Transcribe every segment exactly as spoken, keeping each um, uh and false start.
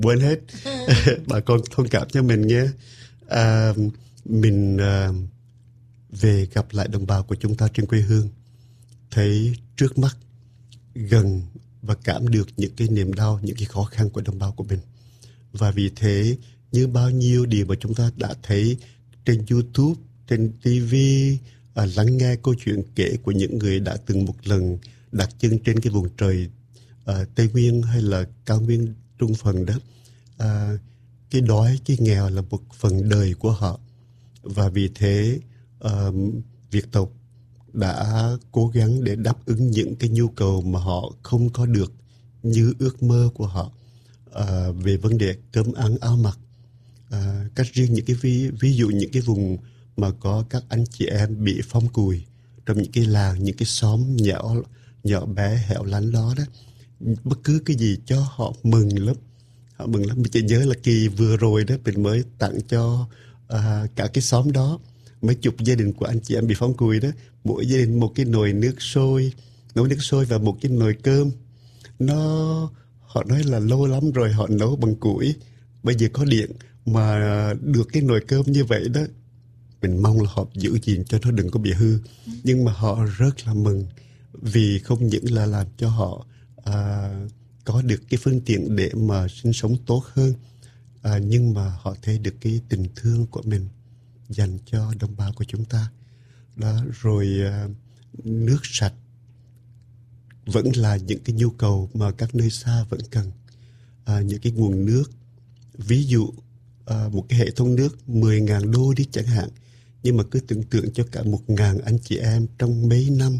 quên hết. Bà con thông cảm cho mình nhé. À, mình à, về gặp lại đồng bào của chúng ta trên quê hương, thấy trước mắt, gần và cảm được những cái niềm đau, những cái khó khăn của đồng bào của mình. Và vì thế, như bao nhiêu điều mà chúng ta đã thấy trên YouTube, trên ti vi, à, lắng nghe câu chuyện kể của những người đã từng một lần đặt chân trên cái vùng trời à, Tây Nguyên hay là cao nguyên Trung Phần đó. À, cái đói, cái nghèo là một phần đời của họ. Và vì thế, à, Việt tộc đã cố gắng để đáp ứng những cái nhu cầu mà họ không có được như ước mơ của họ, à, về vấn đề cơm ăn áo mặc. À, cách riêng những cái ví, ví dụ những cái vùng mà có các anh chị em bị phong cùi trong những cái làng, những cái xóm nhỏ nhỏ bé hẻo lánh đó đó, bất cứ cái gì cho họ mừng lắm, họ mừng lắm. Mình chỉ nhớ là kỳ vừa rồi đó mình mới tặng cho à, cả cái xóm đó, mấy chục gia đình của anh chị em bị phong cùi đó, mỗi gia đình một cái nồi nước sôi, nấu nước sôi và một cái nồi cơm. Nó họ nói là lâu lắm rồi họ nấu bằng củi, bây giờ có điện mà được cái nồi cơm như vậy đó, mình mong là họ giữ gìn cho nó đừng có bị hư. Nhưng mà họ rất là mừng vì không những là làm cho họ à, có được cái phương tiện để mà sinh sống tốt hơn, à, nhưng mà họ thấy được cái tình thương của mình dành cho đồng bào của chúng ta đó. Rồi à, nước sạch vẫn là những cái nhu cầu mà các nơi xa vẫn cần, à, những cái nguồn nước. Ví dụ à, một cái hệ thống nước mười ngàn đô đi chẳng hạn, nhưng mà cứ tưởng tượng cho cả một ngàn anh chị em trong mấy năm,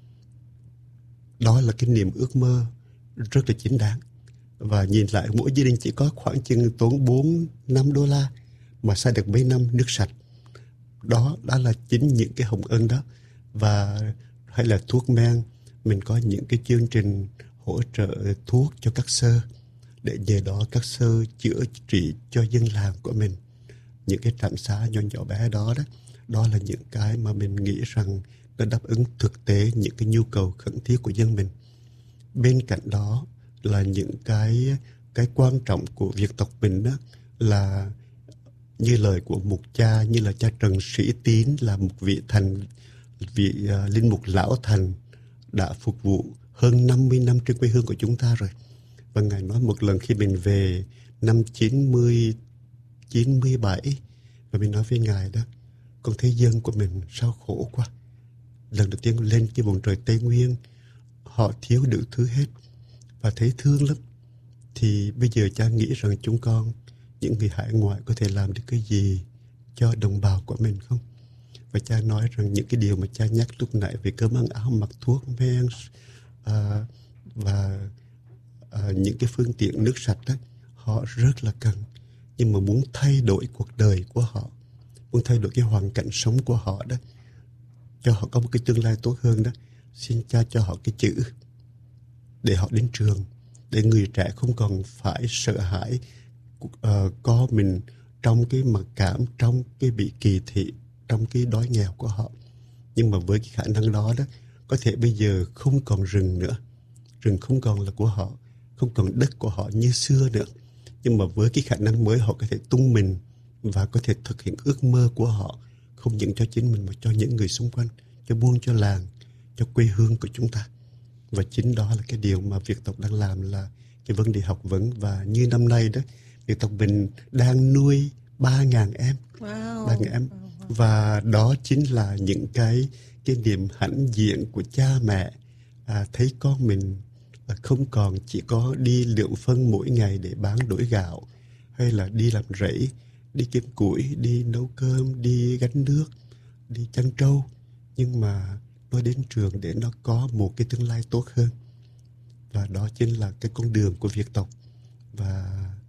đó là cái niềm ước mơ rất là chính đáng. Và nhìn lại mỗi gia đình chỉ có khoảng chừng tốn bốn năm đô la mà xài được mấy năm nước sạch. Đó, đó là chính những cái hồng ân đó. Và hay là thuốc men, mình có những cái chương trình hỗ trợ thuốc cho các sơ, để nhờ đó các sơ chữa trị cho dân làng của mình. Những cái trạm xá nhỏ nhỏ bé đó đó, đó là những cái mà mình nghĩ rằng nó đáp ứng thực tế những cái nhu cầu khẩn thiết của dân mình. Bên cạnh đó là những cái cái quan trọng của Việt tộc mình đó, là như lời của mục cha, như là cha Trần Sĩ Tín, là một vị thành, vị uh, linh mục lão thành đã phục vụ hơn năm mươi năm trên quê hương của chúng ta rồi. Và Ngài nói một lần khi mình về năm chín mươi, chín mươi bảy, và mình nói với Ngài đó, con thấy dân của mình sao khổ quá. Lần đầu tiên lên cái vùng trời Tây Nguyên, họ thiếu đủ thứ hết và thấy thương lắm. Thì bây giờ cha nghĩ rằng chúng con, những người hải ngoại, có thể làm được cái gì cho đồng bào của mình không? Và cha nói rằng những cái điều mà cha nhắc lúc nãy về cơm ăn áo mặc, thuốc men, à, và à, những cái phương tiện nước sạch đó, họ rất là cần. Nhưng mà muốn thay đổi cuộc đời của họ, muốn thay đổi cái hoàn cảnh sống của họ đó, cho họ có một cái tương lai tốt hơn đó, xin cha cho họ cái chữ để họ đến trường, để người trẻ không còn phải sợ hãi uh, có mình trong cái mặc cảm, trong cái bị kỳ thị, trong cái đói nghèo của họ. Nhưng mà với cái khả năng đó đó, có thể bây giờ không còn rừng nữa, rừng không còn là của họ, không còn đất của họ như xưa nữa. Nhưng mà với cái khả năng mới, họ có thể tung mình và có thể thực hiện ước mơ của họ, không những cho chính mình mà cho những người xung quanh, cho buôn, cho làng, cho quê hương của chúng ta. Và chính đó là cái điều mà Việt tộc đang làm, là cái vấn đề học vấn. Và như năm nay đó, Việt tộc mình đang nuôi ba ngàn em. Wow. ba ngàn em. Và đó chính là những cái, cái niềm hãnh diện của cha mẹ, à, thấy con mình à, không còn chỉ có đi lượm phân mỗi ngày để bán đổi gạo, hay là đi làm rẫy, đi kiếm củi, đi nấu cơm, đi gánh nước, đi chăn trâu, nhưng mà nó đến trường để nó có một cái tương lai tốt hơn. Và đó chính là cái con đường của Việt tộc. Và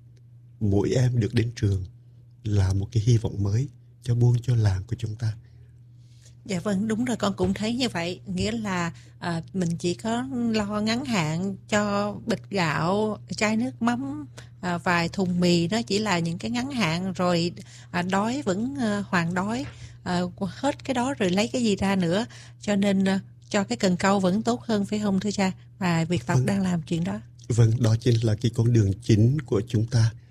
mỗi em được đến trường là một cái hy vọng mới cho buôn, cho làng của chúng ta. Dạ vâng, đúng rồi, con cũng thấy như vậy. Nghĩa là à, mình chỉ có lo ngắn hạn cho bịch gạo, chai nước mắm, à, vài thùng mì, nó chỉ là những cái ngắn hạn. Rồi à, đói vẫn à, hoàn đói, à, hết cái đó rồi lấy cái gì ra nữa. Cho nên à, cho cái cần câu vẫn tốt hơn, phải không thưa cha? Và Việt tộc Vâng. đang làm chuyện đó. Vâng, đó chính là cái con đường chính của chúng ta.